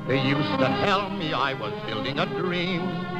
They used to tell me I was building a dream.